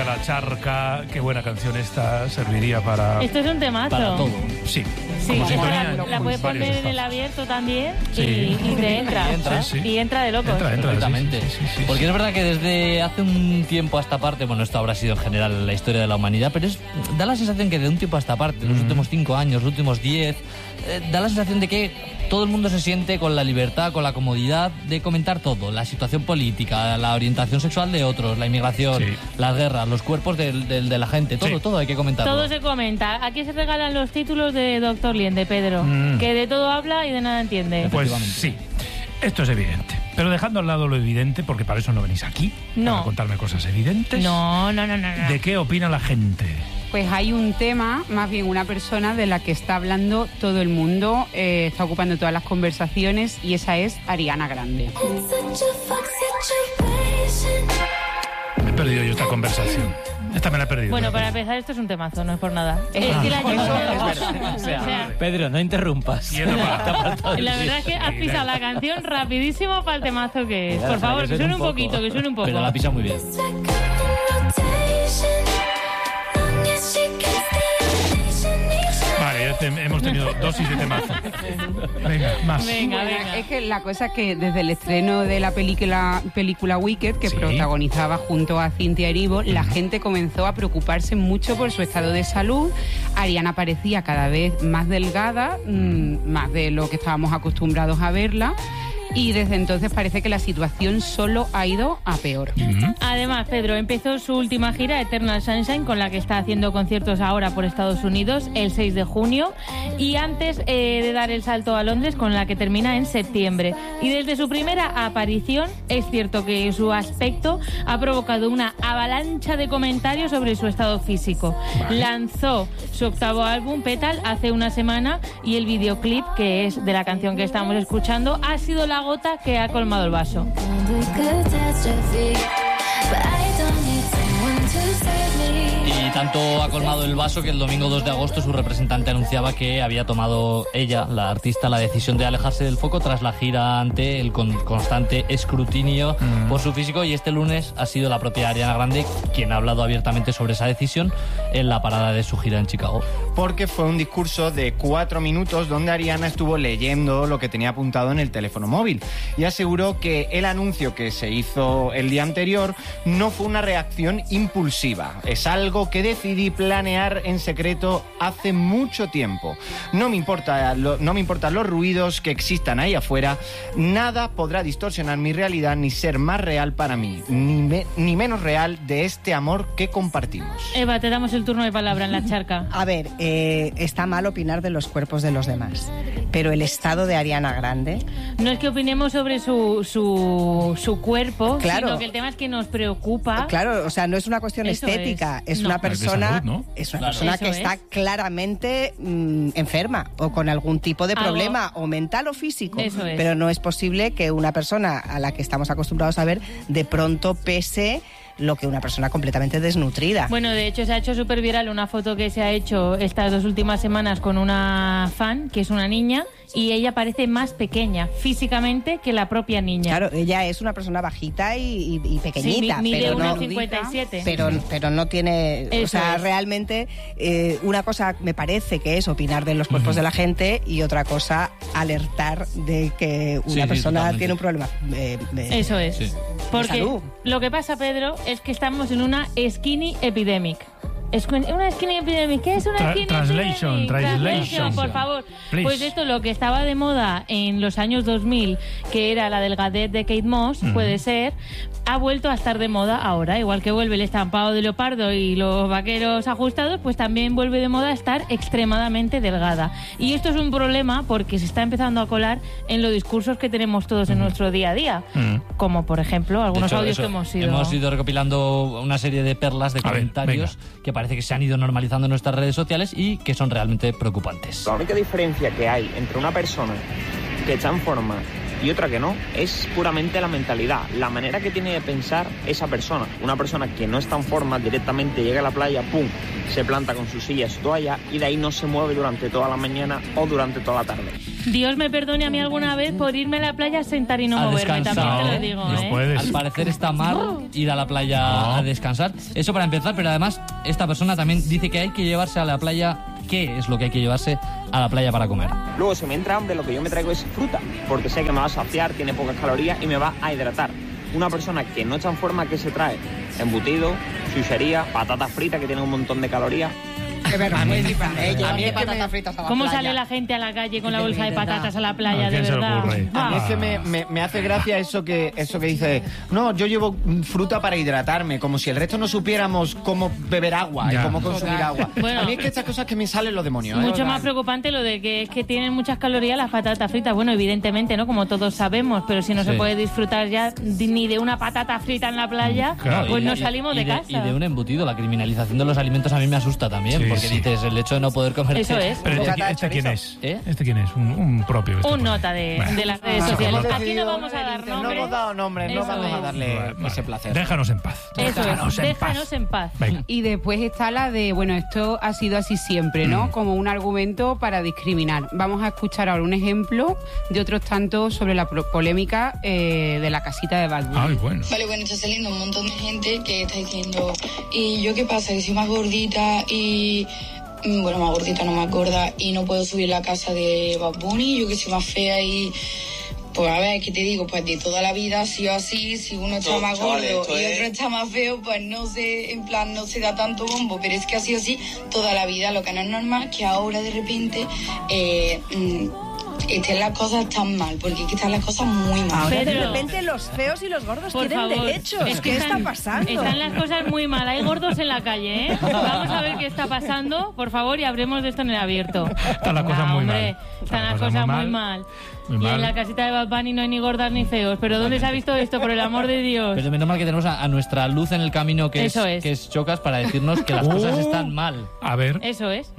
la charca. Qué buena canción esta, serviría para... Esto es un temazo. Para todo. Sí. Sí, como esta sintonía la puedes varios poner en el espacios. abierto también Sí. y te entra. Y entra. Sí, sí. Y entra de locos. Entra, Perfectamente. sí. Porque es verdad que desde hace un tiempo a esta parte, bueno, esto habrá sido en general la historia de la humanidad, pero da la sensación que de un tiempo a esta parte, los últimos 5 años, los últimos 10, da la sensación de que todo el mundo se siente con la libertad, con la comodidad de comentar todo, la situación política, la orientación sexual de otros, la inmigración, Sí. las guerras, los cuerpos de la gente, todo, Sí. todo hay que comentarlo. Todo se comenta. Aquí se regalan los títulos de Doctor Lien, de Pedro, que de todo habla y de nada entiende. Pues Efectivamente. sí, esto es evidente. Pero dejando al lado lo evidente, porque para eso no venís aquí, No. para contarme cosas evidentes. No. ¿De qué opina la gente? Pues hay un tema, más bien una persona de la que está hablando todo el mundo, está ocupando todas las conversaciones, y esa es Ariana Grande. Me he perdido yo esta conversación. Esta me la he perdido. Bueno, me la he para perdido. empezar, esto es un temazo, no es por nada. Es que la llevo... O sea, Pedro, no interrumpas. Y es para- La verdad es que has pisado la canción rapidísimo para el temazo que es. Ya, Por favor, que suene un poco. poquito, que suene un poco. Pero la pisa muy bien. Vale, ya hemos tenido dosis de temazo. Venga, más. Venga, Bueno, venga. es que la cosa es que desde el estreno de la película Wicked, que Sí. protagonizaba junto a Cynthia Erivo, la gente comenzó a preocuparse mucho por su estado de salud. Ariana parecía cada vez más delgada, más de lo que estábamos acostumbrados a verla, y desde entonces parece que la situación solo ha ido a peor. Además, Pedro empezó su última gira, Eternal Sunshine, con la que está haciendo conciertos ahora por Estados Unidos el 6 de junio, y antes de dar el salto a Londres, con la que termina en septiembre. Y desde su primera aparición, es cierto que su aspecto ha provocado una avalancha de comentarios sobre su estado físico. Lanzó su octavo álbum, Petal, hace una semana, y el videoclip, que es de la canción que estamos escuchando, ha sido la gota que ha colmado el vaso. Y tanto ha colmado el vaso que el domingo 2 de agosto su representante anunciaba que había tomado ella, la artista, la decisión de alejarse del foco tras la gira ante el constante escrutinio por su físico, y este lunes ha sido la propia Ariana Grande quien ha hablado abiertamente sobre esa decisión en la parada de su gira en Chicago. Porque fue un discurso de 4 minutos donde Ariana estuvo leyendo lo que tenía apuntado en el teléfono móvil y aseguró que el anuncio que se hizo el día anterior no fue una reacción impulsiva. Es algo que decidí planear en secreto hace mucho tiempo. No me importan los ruidos que existan ahí afuera. Nada podrá distorsionar mi realidad ni ser más real para mí, ni menos real de este amor que compartimos. Eva, te damos el turno de palabra en la charca. A ver, está mal opinar de los cuerpos de los demás, pero el estado de Ariana Grande... No es que opinemos sobre su cuerpo, Claro. sino que el tema es que nos preocupa. Claro, o sea, no es una cuestión Eso estética, es No. una persona, salud, ¿no? es una Claro. persona Eso que es. está claramente enferma o con algún tipo de Algo. problema, o mental o físico. Eso es. Pero no es posible que una persona a la que estamos acostumbrados a ver de pronto pese lo que una persona completamente desnutrida. Bueno, de hecho se ha hecho súper viral una foto que se ha hecho estas 2 últimas semanas con una fan, que es una niña, y ella parece más pequeña físicamente que la propia niña. Claro, ella es una persona bajita y pequeñita, Sí, mide pero no... 1,57. Pero no tiene... Eso o sea, es. realmente una cosa me parece que es opinar de los cuerpos de la gente, y otra cosa alertar de que una Sí, persona totalmente. tiene un problema. Eso es. Sí. Porque salud. lo que pasa, Pedro, es que estamos en una skinny epidemic. Una skinny epidemic. ¿Qué es una skinny Translation, epidemic? translation. Por favor. Please. Pues esto, lo que estaba de moda en los años 2000, que era la delgadez de Kate Moss, puede ser, ha vuelto a estar de moda ahora. Igual que vuelve el estampado de leopardo y los vaqueros ajustados, pues también vuelve de moda estar extremadamente delgada. Y esto es un problema porque se está empezando a colar en los discursos que tenemos todos en nuestro día a día. Como, por ejemplo, algunos De hecho, audios eso, que hemos ido recopilando una serie de perlas de A ver, comentarios que parece que se han ido normalizando en nuestras redes sociales y que son realmente preocupantes. La única diferencia que hay entre una persona que está en forma y otra que no es puramente la mentalidad, la manera que tiene de pensar esa persona. Una persona que no está en forma directamente llega a la playa, ¡pum!, se planta con su silla, su toalla y de ahí no se mueve durante toda la mañana o durante toda la tarde. Dios me perdone a mí alguna vez por irme a la playa a sentar y no moverme, también te lo digo, No puedes. Al parecer está mal ir a la playa a descansar. Eso para empezar, pero además esta persona también dice que hay que llevarse a la playa. ¿Qué es lo que hay que llevarse a la playa para comer? Luego, si me entra hambre, lo que yo me traigo es fruta, porque sé que me va a saciar, tiene pocas calorías y me va a hidratar. Una persona que no está en forma, ¿qué se trae? Embutido, chuchería, patatas fritas que tienen un montón de calorías. Qué vergüenza. A mí es que patatas fritas a la ¿Cómo playa. sale la gente a la calle con la bolsa de patatas a la playa, ¿A de quién se le verdad? ocurre? A mí es que me hace gracia eso que dice, no, yo llevo fruta para hidratarme, como si el resto no supiéramos cómo beber agua Ya. y cómo consumir agua. Bueno. A mí es que estas cosas que me salen los demonios. Mucho más preocupante lo de que es que tienen muchas calorías las patatas fritas. Bueno, evidentemente, ¿no? Como todos sabemos, pero si no se Sí. puede disfrutar ya ni de una patata frita en la playa, Claro. pues Y- no y- salimos y de casa. Y de un embutido. La criminalización de los alimentos a mí me asusta también, Sí, porque sí. dices, el hecho de no poder comer. Eso es. Pero Bocata de ¿este quién chorizo. es? ¿Eh? ¿Este quién es? Un propio. Un nota de las redes sociales. Aquí no vamos a dar No nombres. hemos dado nombres, no Eso vamos a es. darle ese placer. Déjanos en paz. Eso es, déjanos en paz. Venga. Y después está la de, bueno, esto ha sido así siempre, ¿no? Como un argumento para discriminar. Vamos a escuchar ahora un ejemplo de otros tantos sobre la polémica de la casita de Bad Bunny. Ay, bueno. Vale, bueno, está saliendo un montón de gente que está diciendo, ¿y yo qué pasa? Que soy más gordita y... Bueno, más gordita, no más gorda, y no puedo subir la casa de Bad Bunny, yo que soy más fea y... Pues a ver, ¿qué te digo? Pues de toda la vida ha sido así, si uno está No, más chavales, gordo esto y es- otro está más feo, pues no sé, en plan, no se da tanto bombo, pero es que ha sido así toda la vida. Lo que no es normal es que ahora de repente estén las cosas tan mal, porque es que están las cosas muy mal. Ahora de Pedro. repente los feos y los gordos Por tienen favor. derechos. Es que ¿Qué está pasando? Están las cosas muy mal. Hay gordos en la calle, ¿eh? Vamos a ver qué está pasando, por favor, y hablemos de esto en el abierto. Están las cosas muy hombre, mal. Están las cosas muy mal. Muy Y mal. en la casita de Bad Bunny no hay ni gordas ni feos. ¿Pero dónde se ha visto esto, por el amor de Dios? Pero menos mal que tenemos a nuestra luz en el camino, que Eso es. que es Chocas, para decirnos que las cosas están mal. A ver. Eso es.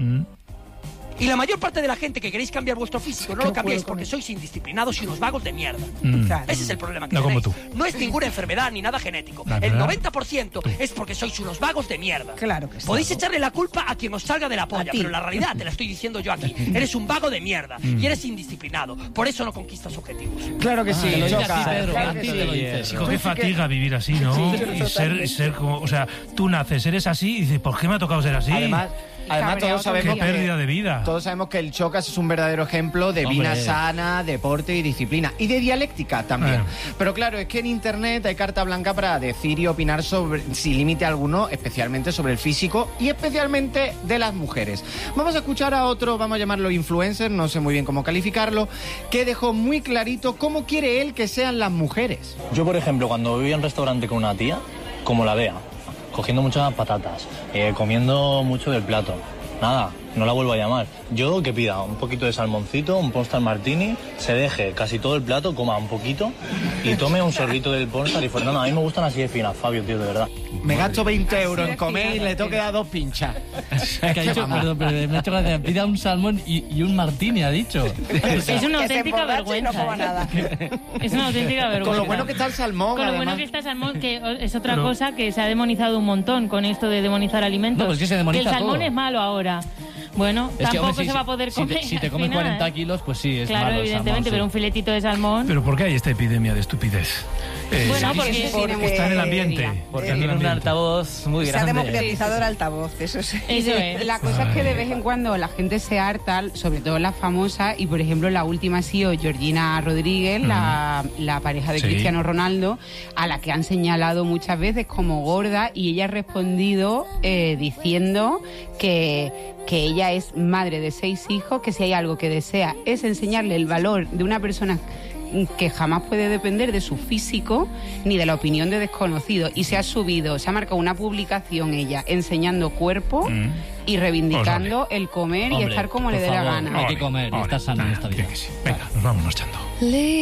Y la mayor parte de la gente que queréis cambiar vuestro físico no lo cambiáis porque sois indisciplinados y unos vagos de mierda. Ese es el problema que No como tenéis. tú. No es ninguna enfermedad ni nada genético. La El verdad. 90% es porque sois unos vagos de mierda. Claro que sí. Podéis echarle la culpa a quien os salga de la polla, ti. pero la realidad te la estoy diciendo yo aquí. Eres un vago de mierda y eres indisciplinado. Por eso no conquistas objetivos. Claro que sí, Te lo dice Choca, a ti, Pedro, claro a que ti sí. te lo dice. Chico, qué fatiga vivir así, ¿no? Y ser como, o sea, tú naces, eres así y dices, ¿por qué me ha tocado ser así? Además todos Qué sabemos pérdida de vida. Todos sabemos que el Chocas es un verdadero ejemplo de vida Hombre. sana, deporte y disciplina. Y de dialéctica también. Bueno. Pero claro, es que en Internet hay carta blanca para decir y opinar sobre, sin límite alguno, especialmente sobre el físico y especialmente de las mujeres. Vamos a escuchar a otro, vamos a llamarlo influencer, no sé muy bien cómo calificarlo, que dejó muy clarito cómo quiere él que sean las mujeres. Yo, por ejemplo, cuando voy a un restaurante con una tía, como la vea, cogiendo muchas patatas, comiendo mucho del plato, nada, no la vuelvo a llamar. Yo que pida un poquito de salmoncito, un Pornstar Martini, se deje casi todo el plato, coma un poquito y tome un sorbito del Pornstar y Fernando, a mí me gustan así de finas, Fabio, tío, de verdad. Me gasto 20 euros en comer y le tengo que dar 2 pinchas. Que ha dicho, perdón, pero me ha hecho gracia, pida un salmón y un martini, ha dicho. Es una Que se auténtica emborrache y no vergüenza. coma nada. Es una auténtica vergüenza. Con lo bueno que está el salmón, Con lo bueno además. que está el salmón, que es otra Pero- cosa que se ha demonizado un montón con esto de demonizar alimentos. No, pues es que se demoniza el salmón todo. es malo ahora. Bueno, Es que, tampoco hombre, se va a poder si comer. te, si te al comes final, 40 ¿eh? kilos, pues sí, es Claro, malo el evidentemente, salmón, sí. pero un filetito de salmón. Pero ¿por qué hay esta epidemia de estupidez? Bueno, Sí, porque está en el ambiente. Porque Está en el tiene un ambiente. altavoz muy Se ha grande. democratizado el altavoz, eso sí. eso es. La cosa es que de vez en cuando la gente se harta, sobre todo las famosas, y por ejemplo la última ha sido Georgina Rodríguez, la pareja de Sí. Cristiano Ronaldo, a la que han señalado muchas veces como gorda, y ella ha respondido diciendo que ella es madre de 6 hijos, que si hay algo que desea es enseñarle el valor de una persona que jamás puede depender de su físico ni de la opinión de desconocidos, y se ha marcado una publicación ella enseñando cuerpo y reivindicando el comer y Hombre, estar como le por dé la favor. gana. Hay que comer y estar sano en esta vida. Venga, nos vamos marchando.